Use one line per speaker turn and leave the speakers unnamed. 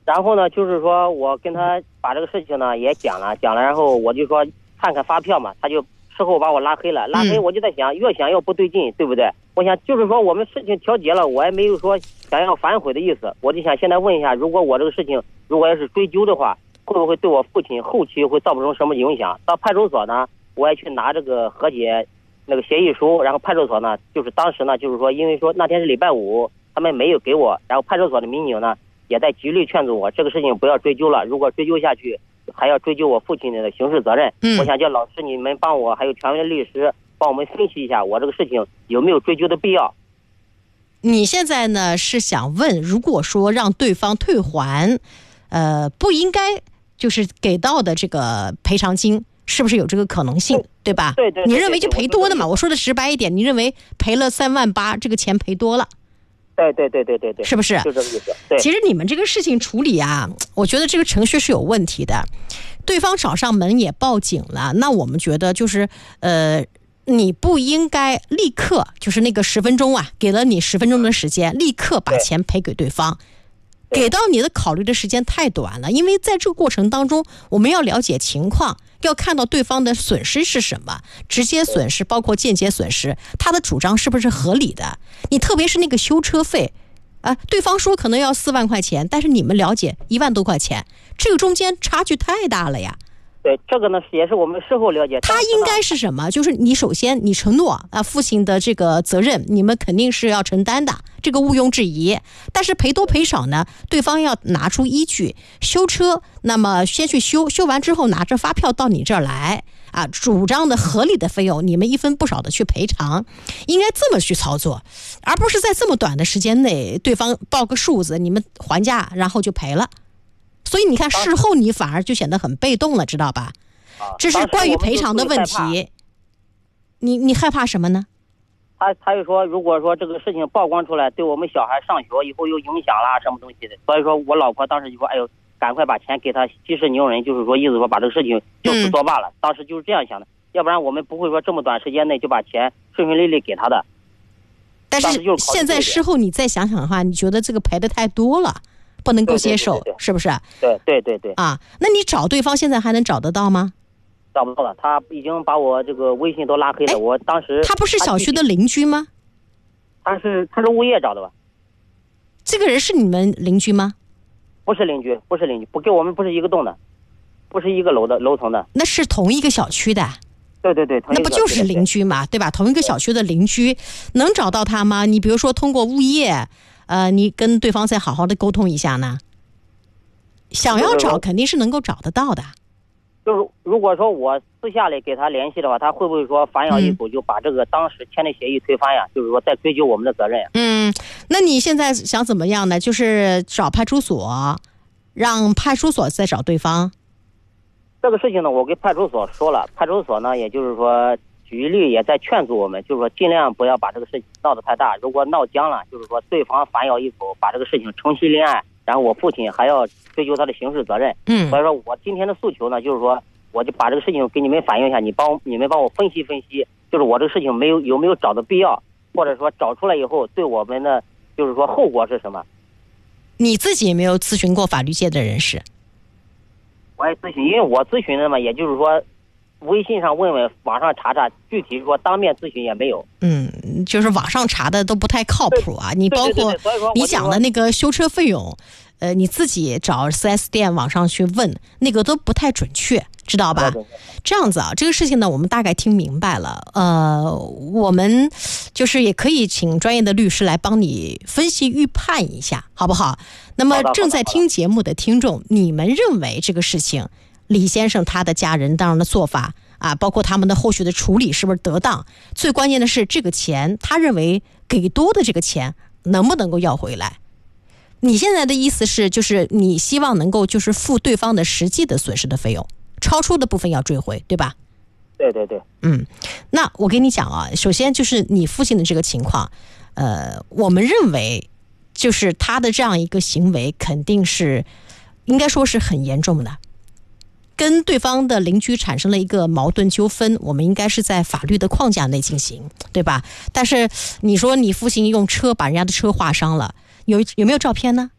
然后呢，就是说我跟他把这个事情呢也讲了，然后我就说看看发票嘛，他就事后把我拉黑了，我就在想，越想越不对劲，对不对？我想就是说我们事情调解了，我也没有说想要反悔的意思，我就想现在问一下，如果我这个事情如果要是追究的话，会不会对我父亲后期会造不成什么影响？到派出所呢，我也去拿这个和解那个协议书，然后派出所呢，就是当时呢，就是说因为说那天是礼拜五，他们没有给我，然后派出所的民警呢也在极力劝阻我，这个事情不要追究了，如果追究下去，还要追究我父亲的刑事责任。我想叫老师你们帮我，还有权威的律师帮我们分析一下，我这个事情有没有追究的必要。
你现在呢是想问，如果说让对方退还，不应该就是给到的这个赔偿金，是不是有这个可能性，对吧？
对对。
你认为就赔多的嘛？我说的直白一点，你认为赔了3.8万，这个钱赔多了。对，是不是？
就这个意思。对。
其实你们这个事情处理啊，我觉得这个程序是有问题的。对方找上门也报警了，那我们觉得就是你不应该立刻就是那个10分钟啊，给了你10分钟的时间，立刻把钱赔给对方。给到你的考虑的时间太短了，因为在这个过程当中，我们要了解情况，要看到对方的损失是什么，直接损失包括间接损失，他的主张是不是合理的？你特别是那个修车费对方说可能要4万块钱，但是你们了解1万多块钱，这个中间差距太大了呀。
对，这个呢也是我们事后了解。
他应该是什么？就是你首先你承诺父亲的这个责任，你们肯定是要承担的，这个毋庸置疑。但是赔多赔少呢，对方要拿出依据。修车，那么先去修，修完之后拿着发票到你这儿来主张的合理的费用，你们一分不少的去赔偿，应该这么去操作，而不是在这么短的时间内，对方报个数字，你们还价，然后就赔了。所以你看，事后你反而就显得很被动了，知道吧？这是关于赔偿的问题。你害怕什么呢？
他就说，如果说这个事情曝光出来，对我们小孩上学以后有影响啦，什么东西的，所以说我老婆当时就说，哎呦，赶快把钱给他息事宁人，就是说意思说把这个事情就此作罢了。当时就是这样想的，要不然我们不会说这么短时间内就把钱顺顺利利给他的。
但是现在事后你再想想的话，你觉得这个赔的太多了，不能够接受，
对，
是不是？
对
那你找对方现在还能找得到吗？
找不到了，他已经把我这个微信都拉黑了。我当时
他不是小区的邻居吗？
他是物业找的吧？
这个人是你们邻居吗？
不是邻居，不跟我们不是一个栋的，不是一个楼层的。
那是同一个小区的。
对，
那不就是邻居嘛，对吧？同一个小区的邻居能找到他吗？你比如说通过物业，你跟对方再好好的沟通一下呢。想要找肯定是能够找得到的。
就是如果说我私下里给他联系的话，他会不会说反咬一口就把这个当时签的协议推翻呀？就是说再追究我们的责任呀？
那你现在想怎么样呢？就是找派出所，让派出所再找对方。
这个事情呢，我跟派出所说了，派出所呢，也就是说局里也在劝阻我们，就是说尽量不要把这个事情闹得太大。如果闹僵了，就是说对方反咬一口，把这个事情承袭立案，然后我父亲还要追究他的刑事责任。所以说我今天的诉求呢，就是说我就把这个事情给你们反映一下，你们帮我分析分析，就是我这个事情有没有找的必要，或者说找出来以后对我们的就是说后果是什么？
你自己有没有咨询过法律界的人士？
我也咨询，因为我咨询的嘛，也就是说微信上问问，网上查查，具体说当面咨询也没有。
就是网上查的都不太靠谱啊。你包括你讲的那个修车费用，你自己找 4S 店网上去问，那个都不太准确，知道吧？这样子啊，这个事情呢，我们大概听明白了。我们就是也可以请专业的律师来帮你分析预判一下，好不好？那么正在听节目的听众，你们认为这个事情，李先生他的家人当然的做法包括他们的后续的处理是不是得当？最关键的是这个钱，他认为给多的这个钱能不能够要回来？你现在的意思是，就是你希望能够就是付对方的实际的损失的费用，超出的部分要追回，对吧？
对。
那我跟你讲啊，首先就是你父亲的这个情况，我们认为就是他的这样一个行为肯定是应该说是很严重的，跟对方的邻居产生了一个矛盾纠纷，我们应该是在法律的框架内进行，对吧？但是你说你父亲用车把人家的车划伤了，有没有照片呢？